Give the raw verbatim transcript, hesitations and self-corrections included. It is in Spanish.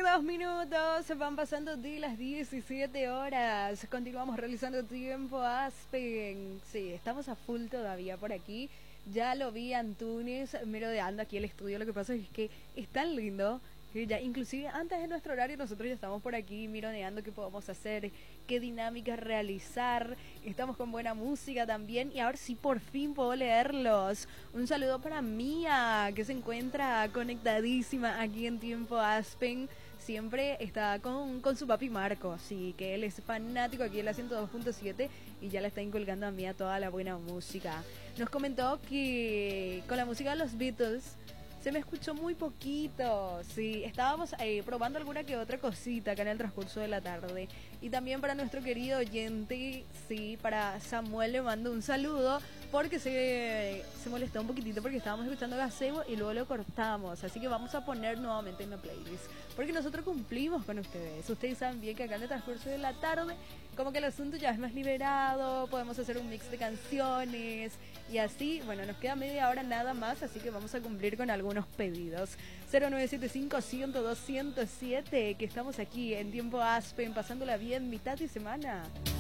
dos minutos, van pasando de las diecisiete horas. Continuamos realizando Tiempo Aspen. Sí, estamos a full todavía por aquí. Ya lo vi Antunes merodeando aquí el estudio. Lo que pasa es que es tan lindo que ya inclusive antes de nuestro horario nosotros ya estamos por aquí mironeando qué podemos hacer, qué dinámicas realizar. Estamos con buena música también y ahora sí por fin puedo leerlos. Un saludo para Mía, que se encuentra conectadísima aquí en Tiempo Aspen. Siempre está con, con su papi Marco, sí, que él es fanático aquí en la ciento dos punto siete y ya le está inculcando a Mía toda la buena música. Nos comentó que con la música de los Beatles se me escuchó muy poquito, sí, estábamos eh, probando alguna que otra cosita acá en el transcurso de la tarde. Y también para nuestro querido oyente, sí, para Samuel le mando un saludo porque se, se molestó un poquitito porque estábamos escuchando Gazebo y luego lo cortamos. Así que vamos a poner nuevamente en la playlist porque nosotros cumplimos con ustedes. Ustedes saben bien que acá en el transcurso de la tarde como que el asunto ya es más liberado, podemos hacer un mix de canciones y así, bueno, nos queda media hora nada más, así que vamos a cumplir con algunos pedidos. Cero nueve siete cinco, ciento dos, ciento siete, que estamos aquí en Tiempo Aspen, pasándola bien, mitad de semana.